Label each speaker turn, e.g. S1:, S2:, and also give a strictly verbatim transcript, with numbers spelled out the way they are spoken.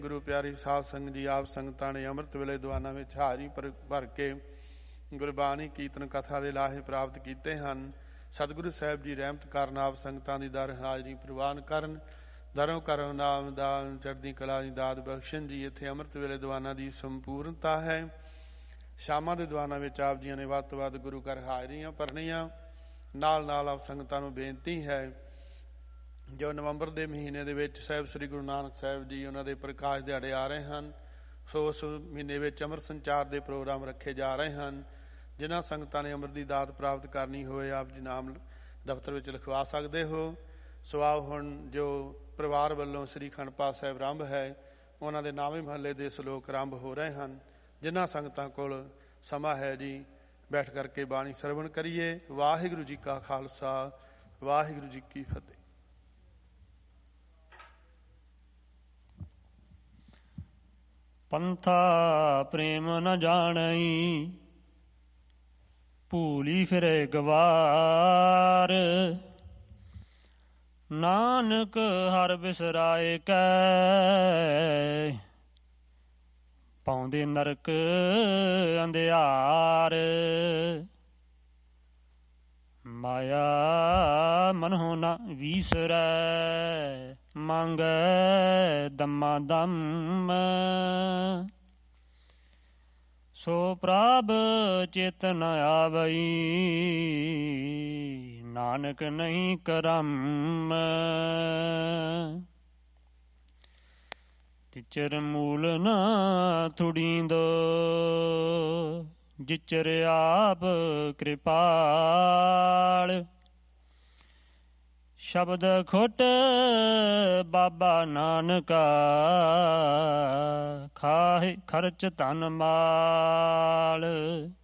S1: ਗੁਰੂ ਪਿਆਰੀ ਸਾਧ ਸੰਗਤ ਜੀ, ਆਪ ਸੰਗਤਾਂ ਨੇ ਅੰਮ੍ਰਿਤ ਵੇਲੇ ਦੀਵਾਨਾਂ ਵਿੱਚ ਹਾਜ਼ਰੀ ਭਰ ਕੇ ਗੁਰਬਾਣੀ ਕੀਰਤਨ ਕਥਾ ਦੇ ਲਾਹੇ ਪ੍ਰਾਪਤ ਕੀਤੇ ਹਨ। ਸਤਿਗੁਰੂ ਸਾਹਿਬ ਜੀ ਰਹਿਮਤ ਕਰਨ, ਆਪ ਸੰਗਤਾਂ ਦੀ ਦਰ ਹਾਜ਼ਰੀ ਪ੍ਰਵਾਨ ਕਰਨ, ਦਰੋਂ ਕਰੋ ਨਾਮ ਦਾਨ, ਚੜ੍ਹਦੀ ਕਲਾ ਦੀ ਦਾਤ ਬਖਸ਼ਣ ਜੀ। ਇੱਥੇ ਅੰਮ੍ਰਿਤ ਵੇਲੇ ਦੀਵਾਨਾਂ ਦੀ ਸੰਪੂਰਨਤਾ ਹੈ। ਸ਼ਾਮਾਂ ਦੇ ਦੀਵਾਨਾਂ ਵਿੱਚ ਆਪ ਜੀਆਂ ਨੇ ਵੱਧ ਤੋਂ ਵੱਧ ਗੁਰੂ ਘਰ ਹਾਜ਼ਰੀਆਂ ਭਰਨੀਆਂ। ਨਾਲ ਨਾਲ ਆਪ ਸੰਗਤਾਂ ਨੂੰ ਬੇਨਤੀ ਹੈ, ਜੋ ਨਵੰਬਰ ਦੇ ਮਹੀਨੇ ਦੇ ਵਿੱਚ ਸਾਹਿਬ ਸ੍ਰੀ ਗੁਰੂ ਨਾਨਕ ਸਾਹਿਬ ਜੀ ਉਹਨਾਂ ਦੇ ਪ੍ਰਕਾਸ਼ ਦਿਹਾੜੇ ਆ ਰਹੇ ਹਨ, ਸੋ ਉਸ ਮਹੀਨੇ ਵਿੱਚ ਅੰਮ੍ਰਿਤ ਸੰਚਾਰ ਦੇ ਪ੍ਰੋਗਰਾਮ ਰੱਖੇ ਜਾ ਰਹੇ ਹਨ। ਜਿਨ੍ਹਾਂ ਸੰਗਤਾਂ ਨੇ ਅੰਮ੍ਰਿਤ ਦੀ ਦਾਤ ਪ੍ਰਾਪਤ ਕਰਨੀ ਹੋਵੇ, ਆਪ ਜੀ ਨਾਮ ਦਫ਼ਤਰ ਵਿੱਚ ਲਿਖਵਾ ਸਕਦੇ ਹੋ। ਸੋ ਆਓ ਹੁਣ ਜੋ ਪਰਿਵਾਰ ਵੱਲੋਂ ਸ੍ਰੀ ਅਖੰਡ ਪਾਠ ਸਾਹਿਬ ਆਰੰਭ ਹੈ, ਉਹਨਾਂ ਦੇ ਨਾਵੇਂ ਮਹੱਲੇ ਦੇ ਸਲੋਕ ਆਰੰਭ ਹੋ ਰਹੇ ਹਨ। ਜਿਨ੍ਹਾਂ ਸੰਗਤਾਂ ਕੋਲ ਸਮਾਂ ਹੈ ਜੀ, ਬੈਠ ਕਰਕੇ ਬਾਣੀ ਸਰਵਣ ਕਰੀਏ। ਵਾਹਿਗੁਰੂ ਜੀ ਕਾ ਖਾਲਸਾ, ਵਾਹਿਗੁਰੂ ਜੀ ਕੀ ਫਤਿਹ।
S2: ਪੰਥਾ ਪ੍ਰੇਮ ਨ ਜਾਣਈ, ਭੂਲੀ ਫਿਰੇ ਗਵਾਰ। ਨਾਨਕ ਹਰ ਬਿਸਰਾਏ ਕੈ, ਪਾਉਂਦੇ ਨਰਕ ਅੰਧਿਆਰ। ਮਾਇਆ ਮਨਹੁ ਨ ਵੀਸਰੈ, ਮੰਗੈ ਦਮਾ ਦਮ। ਸੋ ਪ੍ਰਭ ਚਿਤ ਨ ਆਵਈ, ਨਾਨਕ ਨਹੀਂ ਕਰਮ। ਤਿਚਰ ਮੂਲ ਨ ਥੁੜੀਂਦੋ, ਜਿਚਰ ਆਪ ਕਿਰਪਾਲ। ਸ਼ਬਦ ਖੁੱਟ ਬਾਬਾ ਨਾਨਕਾ, ਖਾਹੇ ਖਰਚ ਧਨ ਮਾਲ।